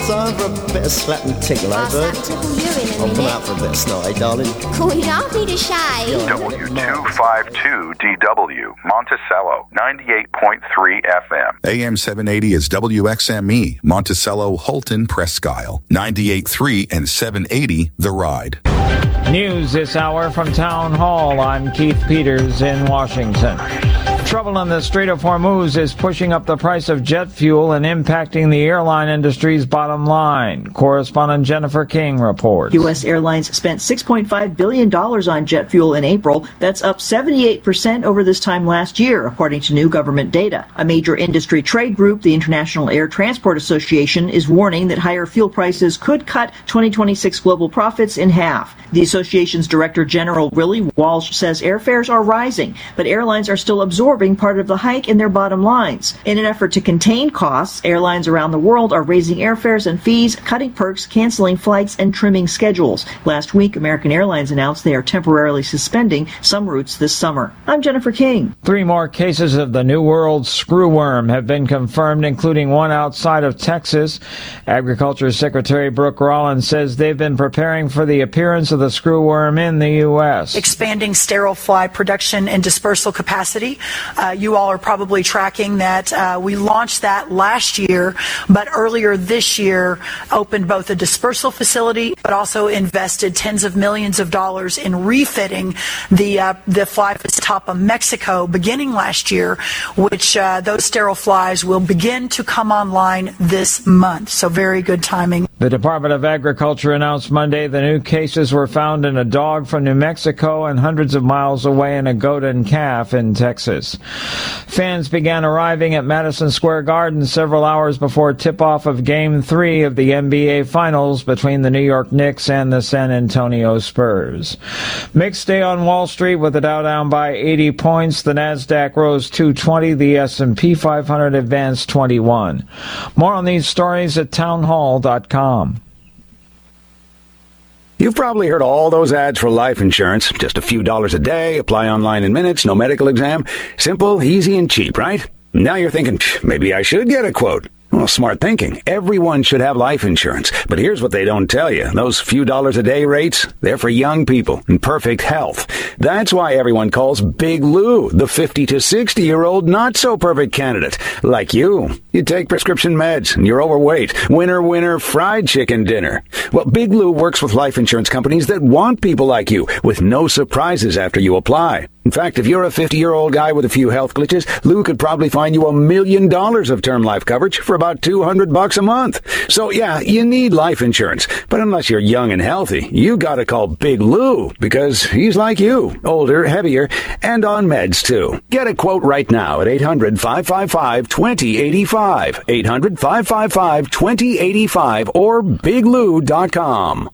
outside for a bit of slap and tickle, eh, bird? I'll tickle you in a minute. I'll come out for a bit of snot, eh, darling? Cool, you don't need a shave. W252DW, Monticello, 98.3 FM. AM 780 is WXME, Monticello, Holton, Presque Isle, 98.3 and 780, The Ride. News this hour from Town Hall. I'm Keith Peters in Washington. Trouble in the Strait of Hormuz is pushing up the price of jet fuel and impacting the airline industry's bottom line. Correspondent Jennifer King reports. U.S. Airlines spent $6.5 billion on jet fuel in April. That's up 78% over this time last year, according to new government data. A major industry trade group, the International Air Transport Association, is warning that higher fuel prices could cut 2026 global profits in half. The association's Director General Willie Walsh says airfares are rising, but airlines are still absorbing part of the hike in their bottom lines. In an effort to contain costs, airlines around the world are raising airfares and fees, cutting perks, canceling flights, and trimming schedules. Last week, American Airlines announced they are temporarily suspending some routes this summer. I'm Jennifer King. 3 more cases of the New World screwworm have been confirmed, including one outside of Texas. Agriculture Secretary Brooke Rollins says they've been preparing for the appearance of the screwworm in the U.S. Expanding sterile fly production and dispersal capacity. You all are probably tracking that we launched that last year, but earlier this year opened both a dispersal facility, but also invested tens of millions of dollars in refitting the fly facility top of Mexico beginning last year, which those sterile flies will begin to come online this month. So very good timing. The Department of Agriculture announced Monday the new cases were found in a dog from New Mexico and hundreds of miles away in a goat and calf in Texas. Fans began arriving at Madison Square Garden several hours before tip-off of Game 3 of the NBA Finals between the New York Knicks and the San Antonio Spurs. Mixed day on Wall Street with the Dow down by 80 points. The Nasdaq rose 220. The S&P 500 advanced 21. More on these stories at townhall.com. You've probably heard all those ads for life insurance. Just a few dollars a day, apply online in minutes, no medical exam. Simple, easy, and cheap, right? Now you're thinking, maybe I should get a quote. Well, smart thinking. Everyone should have life insurance. But here's what they don't tell you. Those few dollars a day rates, they're for young people in perfect health. That's why everyone calls Big Lou the 50 to 60-year-old not-so-perfect candidate. Like you. You take prescription meds and you're overweight. Winner, fried chicken dinner. Well, Big Lou works with life insurance companies that want people like you with no surprises after you apply. In fact, if you're a 50-year-old guy with a few health glitches, Lou could probably find you $1 million of term life coverage for about $200 a month. So yeah, you need life insurance. But unless you're young and healthy, you gotta call Big Lou because he's like you, older, heavier, and on meds too. Get a quote right now at 800-555-2085, 800-555-2085 or biglou.com.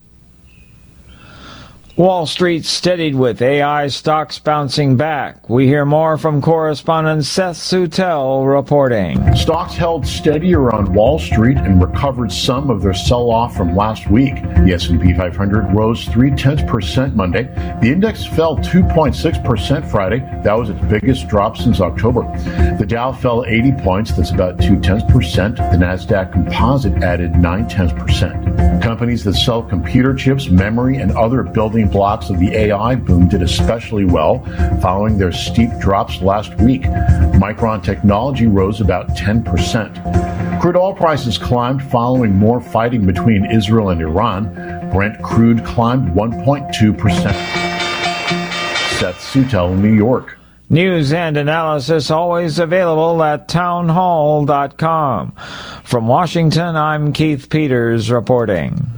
Wall Street steadied with AI stocks bouncing back. We hear more from correspondent Seth Sutel reporting. Stocks held steady around Wall Street and recovered some of their sell-off from last week. The S&P 500 rose 0.3% Monday. The index fell 2.6% Friday. That was its biggest drop since October. The Dow fell 80 points. That's about 0.2%. The Nasdaq Composite added 0.9%. Companies that sell computer chips, memory, and other building blocks of the AI boom did especially well, following their steep drops last week. Micron Technology rose about 10%. Crude oil prices climbed following more fighting between Israel and Iran. Brent crude climbed 1.2%. Seth Sutel, New York. News and analysis always available at townhall.com. From Washington, I'm Keith Peters reporting.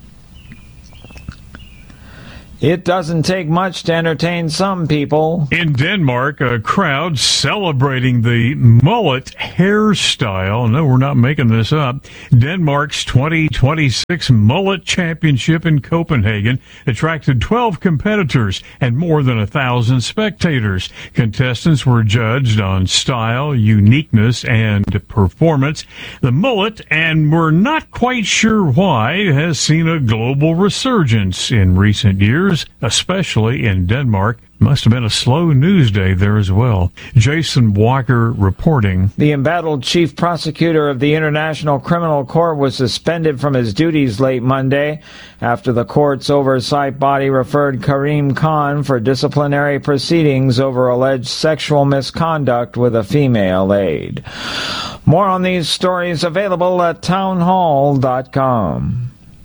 It doesn't take much to entertain some people. In Denmark, a crowd celebrating the mullet hairstyle. No, we're not making this up. Denmark's 2026 Mullet Championship in Copenhagen attracted 12 competitors and more than 1,000 spectators. Contestants were judged on style, uniqueness, and performance. The mullet, and we're not quite sure why, has seen a global resurgence in recent years, especially in Denmark. Must have been a slow news day there as well. Jason Walker reporting. The embattled chief prosecutor of the International Criminal Court was suspended from his duties late Monday after the court's oversight body referred Karim Khan for disciplinary proceedings over alleged sexual misconduct with a female aide. More on these stories available at townhall.com.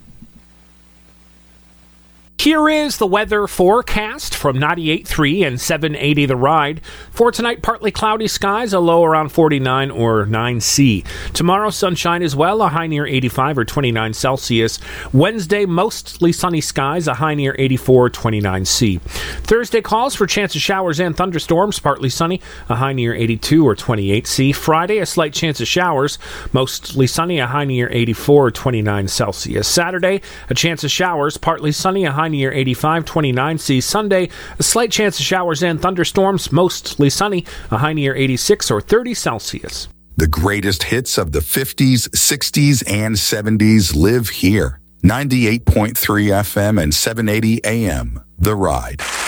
Here is the weather forecast from 98.3 and 780 The Ride. For tonight, partly cloudy skies, a low around 49 or 9C. Tomorrow, sunshine as well, a high near 85 or 29 Celsius. Wednesday, mostly sunny skies, a high near 84 or 29C. Thursday calls for chance of showers and thunderstorms, partly sunny, a high near 82 or 28C. Friday, a slight chance of showers, mostly sunny, a high near 84 or 29 Celsius. Saturday, a chance of showers, partly sunny, a high near 85, 29C. Sunday, a slight chance of showers and thunderstorms, mostly sunny, a high near 86 or 30 Celsius. The greatest hits of the 50s, 60s, and 70s live here. 98.3 FM and 780 AM. The Ride.